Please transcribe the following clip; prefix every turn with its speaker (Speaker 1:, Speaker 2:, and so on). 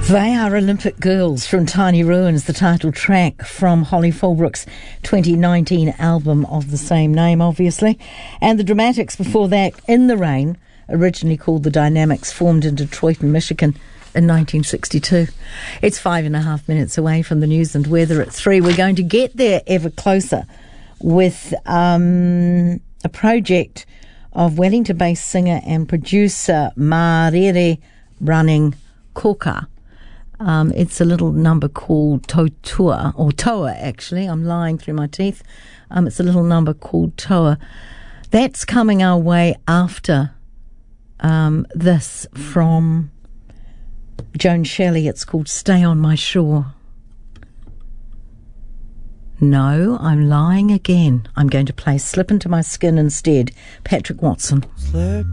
Speaker 1: They are Olympic Girls from Tiny Ruins, the title track from Holly Fulbrook's 2019 album of the same name, obviously. And the Dramatics before that, In the Rain, originally called The Dynamics, formed in Detroit and Michigan in 1962. It's 5.5 minutes away from the news and weather at 3. We're going to get there ever closer with a project of Wellington-based singer and producer Marere running Koka. It's a little number called Totua, or Toa actually. I'm lying through my teeth. It's a little number called Toa. That's coming our way after this from Joan Shelley. It's called Stay on My Shore. No, I'm lying again. I'm going to play Slip Into My Skin instead. Patrick Watson.